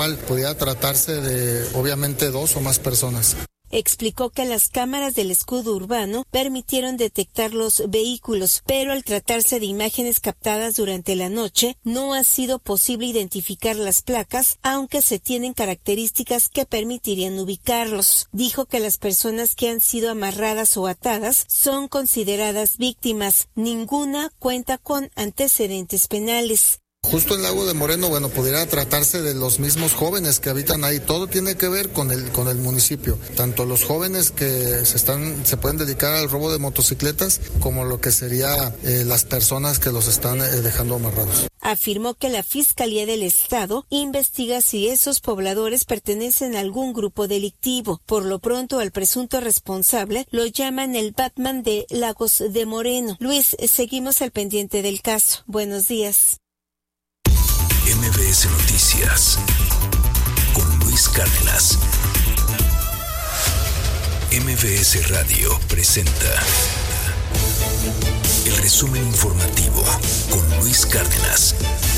Podría tratarse de, obviamente, 2 o más personas. Explicó que las cámaras del escudo urbano permitieron detectar los vehículos, pero al tratarse de imágenes captadas durante la noche, no ha sido posible identificar las placas, aunque se tienen características que permitirían ubicarlos. Dijo que las personas que han sido amarradas o atadas son consideradas víctimas. Ninguna cuenta con antecedentes penales. Justo en Lago de Moreno, pudiera tratarse de los mismos jóvenes que habitan ahí. Todo tiene que ver con el municipio. Tanto los jóvenes que se pueden dedicar al robo de motocicletas, como lo que sería las personas que los están dejando amarrados. Afirmó que la Fiscalía del Estado investiga si esos pobladores pertenecen a algún grupo delictivo. Por lo pronto, al presunto responsable lo llaman el Batman de Lagos de Moreno. Luis, seguimos al pendiente del caso. Buenos días. MBS Noticias con Luis Cárdenas. MBS Radio presenta el resumen informativo con Luis Cárdenas.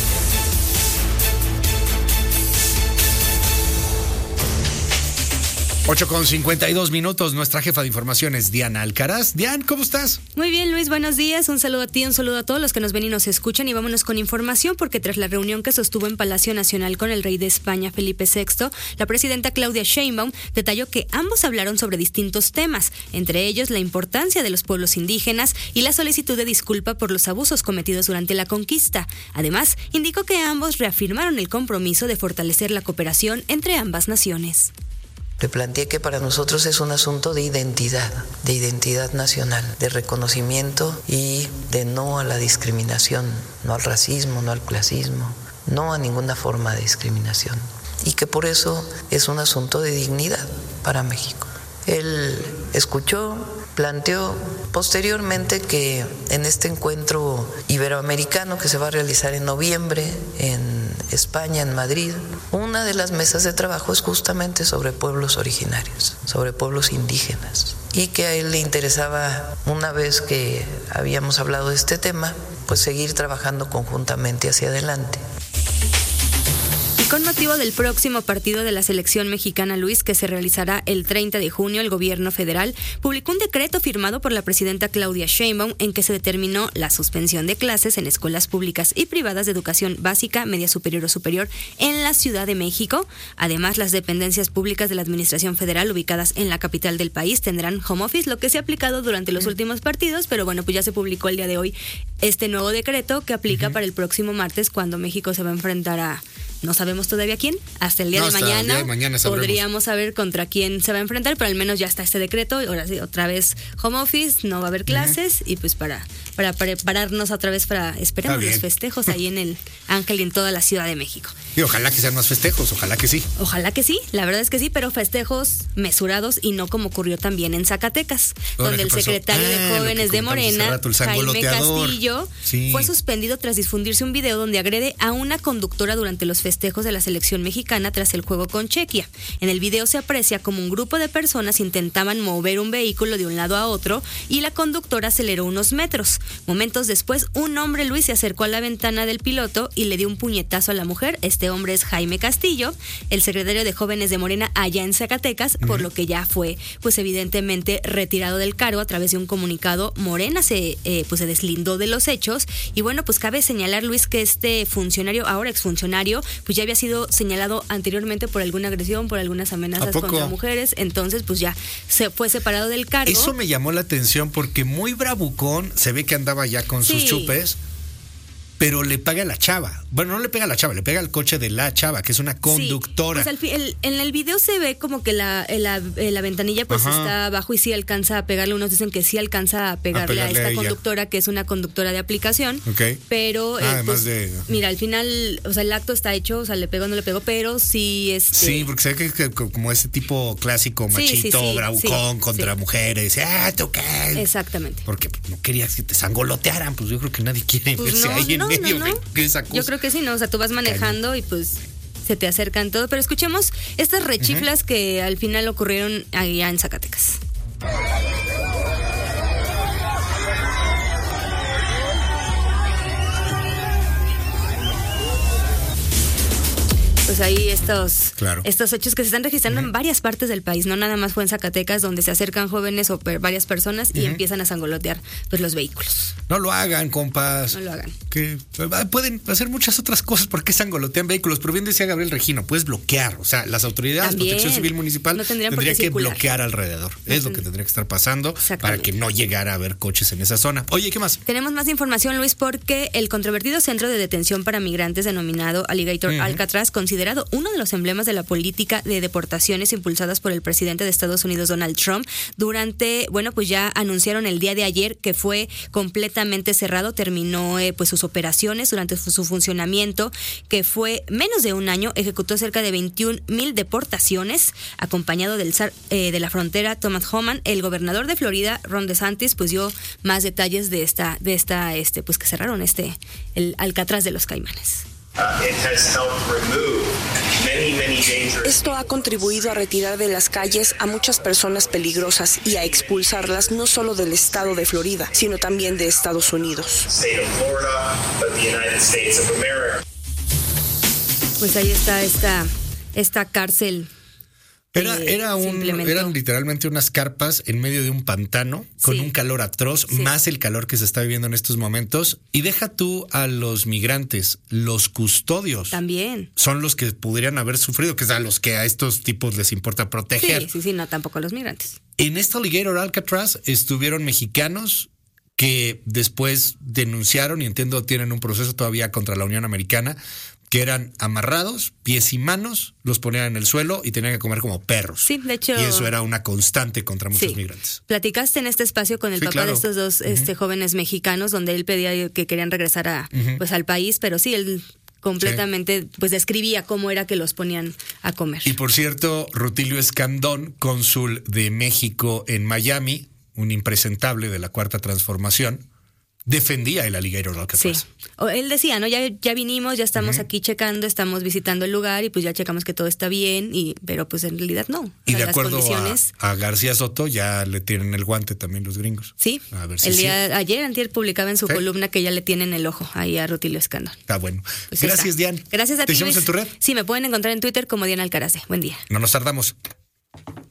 8:52, nuestra jefa de información es Diana Alcaraz. Diana, ¿cómo estás? Muy bien, Luis, buenos días. Un saludo a ti, un saludo a todos los que nos ven y nos escuchan. Y vámonos con información, porque tras la reunión que sostuvo en Palacio Nacional con el rey de España, Felipe VI, la presidenta Claudia Sheinbaum detalló que ambos hablaron sobre distintos temas, entre ellos la importancia de los pueblos indígenas y la solicitud de disculpa por los abusos cometidos durante la conquista. Además, indicó que ambos reafirmaron el compromiso de fortalecer la cooperación entre ambas naciones. Le planteé que para nosotros es un asunto de identidad nacional, de reconocimiento y de no a la discriminación, no al racismo, no al clasismo, no a ninguna forma de discriminación. Y que por eso es un asunto de dignidad para México. Él escuchó, planteó posteriormente que en este encuentro iberoamericano que se va a realizar en noviembre en España, en Madrid, una de las mesas de trabajo es justamente sobre pueblos originarios, sobre pueblos indígenas, y que a él le interesaba, una vez que habíamos hablado de este tema, pues seguir trabajando conjuntamente hacia adelante. Con motivo del próximo partido de la selección mexicana, Luis, que se realizará el 30 de junio, el gobierno federal publicó un decreto firmado por la presidenta Claudia Sheinbaum en que se determinó la suspensión de clases en escuelas públicas y privadas de educación básica, media superior o superior en la Ciudad de México. Además, las dependencias públicas de la administración federal ubicadas en la capital del país tendrán home office, lo que se ha aplicado durante los últimos partidos, pero bueno, pues ya se publicó el día de hoy este nuevo decreto que aplica para el próximo martes, cuando México se va a enfrentar a... No sabemos todavía quién, hasta el día de mañana podríamos saber contra quién se va a enfrentar, pero al menos ya está este decreto. Ahora sí, otra vez home office, no va a haber clases, y pues para prepararnos otra vez para esperar los festejos ahí en el Ángel y en toda la Ciudad de México. Y ojalá que sean más festejos, ojalá que sí. Ojalá que sí, la verdad es que sí, pero festejos mesurados y no como ocurrió también en Zacatecas, donde el secretario de Jóvenes de Morena, Jaime Castillo, fue suspendido tras difundirse un video donde agrede a una conductora durante los festejos de la selección mexicana tras el juego con Chequia. En el video se aprecia como un grupo de personas intentaban mover un vehículo de un lado a otro y la conductora aceleró unos metros. Momentos después, un hombre, Luis, se acercó a la ventana del piloto y le dio un puñetazo a la mujer. Este hombre es Jaime Castillo, el secretario de Jóvenes de Morena allá en Zacatecas, por lo que ya fue, pues evidentemente, retirado del cargo a través de un comunicado. Morena se deslindó de los hechos y bueno, pues cabe señalar, Luis, que este funcionario, ahora exfuncionario, pues ya había sido señalado anteriormente por alguna agresión, por algunas amenazas contra mujeres, entonces pues ya se fue separado del cargo. Eso me llamó la atención porque muy bravucón, se ve que andaba ya con sus chupes, pero le pega a la chava. Bueno, no le pega a la chava, le pega al coche de la chava, que es una conductora. Sí, pues en el video se ve como que la ventanilla pues está abajo y sí alcanza a pegarle. Unos dicen que sí alcanza a pegarle a esta conductora, que es una conductora de aplicación. Pero mira, al final, o sea, el acto está hecho, o sea, le pegó o no le pegó, pero sí Sí, porque se ve que como ese tipo clásico, machito, bravucón contra mujeres. ¿Tú qué? Exactamente. Porque no querías que te sangolotearan, pues yo creo que nadie quiere verse ahí en medio de esa cosa. Yo creo que sí, ¿no? O sea, tú vas manejando y pues se te acercan todo. Pero escuchemos estas rechiflas que al final ocurrieron allá en Zacatecas. pues ahí estos hechos que se están registrando en varias partes del país, no nada más fue en Zacatecas, donde se acercan jóvenes o varias personas y empiezan a sangolotear pues los vehículos. No lo hagan, compas. No lo hagan. Que pueden hacer muchas otras cosas porque sangolotean vehículos, pero bien decía Gabriel Regino, puedes bloquear, o sea, las autoridades de Protección Civil Municipal tendrían que bloquear alrededor. Es lo que tendría que estar pasando para que no llegara a haber coches en esa zona. Oye, ¿qué más? Tenemos más información, Luis, porque el controvertido centro de detención para migrantes denominado Alligator Alcatraz, considerado uno de los emblemas de la política de deportaciones impulsadas por el presidente de Estados Unidos, Donald Trump, pues ya anunciaron el día de ayer que fue completamente cerrado, terminó pues sus operaciones durante su funcionamiento, que fue menos de un año, ejecutó cerca de 21,000 deportaciones, acompañado del zar de la frontera, Thomas Homan. El gobernador de Florida, Ron DeSantis, pues dio más detalles de esta pues que cerraron el Alcatraz de los Caimanes. Esto ha contribuido a retirar de las calles a muchas personas peligrosas y a expulsarlas no solo del estado de Florida, sino también de Estados Unidos. Pues ahí está esta cárcel. Eran literalmente unas carpas en medio de un pantano con un calor atroz, más el calor que se está viviendo en estos momentos. Y deja tú a los migrantes, los custodios. También. Son los que pudieran haber sufrido, que es a los que a estos tipos les importa proteger. Sí, no, tampoco a los migrantes. En esta Alligator Alcatraz estuvieron mexicanos que después denunciaron, y entiendo tienen un proceso todavía contra la Unión Americana, que eran amarrados, pies y manos, los ponían en el suelo y tenían que comer como perros. Sí, de hecho. Y eso era una constante contra muchos migrantes. Platicaste en este espacio con el papá de estos dos jóvenes mexicanos, donde él pedía que querían regresar al país, pero sí, él completamente pues describía cómo era que los ponían a comer. Y por cierto, Rutilio Escandón, cónsul de México en Miami, un impresentable de la Cuarta Transformación, defendía el Alligator Alcatraz. Sí. Él decía, ¿no? Ya vinimos, ya estamos aquí checando, estamos visitando el lugar y pues ya checamos que todo está bien, pero pues en realidad no. Y de acuerdo a García Soto, ya le tienen el guante también los gringos. Sí. A ver si antier publicaba en su columna que ya le tienen el ojo ahí a Rutilio Escandón. Está bueno. Pues gracias, Dian. Gracias a ti. ¿Te hicimos en tu red? Sí, me pueden encontrar en Twitter como Diana Alcaraz. Buen día. No nos tardamos.